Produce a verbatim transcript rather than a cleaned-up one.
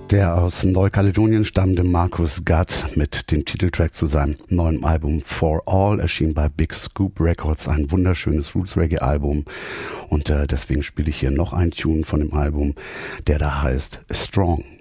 Der aus Neukaledonien stammende Marcus Gutt mit dem Titeltrack zu seinem neuen Album For All erschien bei Big Scoop Records, ein wunderschönes Roots-Reggae-Album, und äh, deswegen spiele ich hier noch einen Tune von dem Album, der da heißt Strong.